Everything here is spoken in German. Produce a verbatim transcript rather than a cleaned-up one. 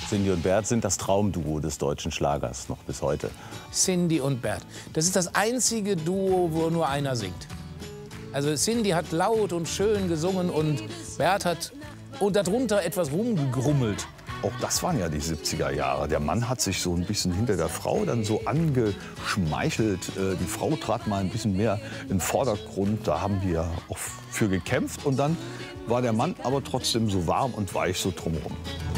Cindy und Bert sind das Traumduo des deutschen Schlagers, noch bis heute. Cindy und Bert. Das ist das einzige Duo, wo nur einer singt. Also Cindy hat laut und schön gesungen und Bert hat und darunter etwas rumgegrummelt. Auch das waren ja die siebziger Jahre. Der Mann hat sich so ein bisschen hinter der Frau dann so angeschmeichelt. Die Frau trat mal ein bisschen mehr in den Vordergrund. Da haben wir auch für gekämpft. Und dann war der Mann aber trotzdem so warm und weich so drumherum.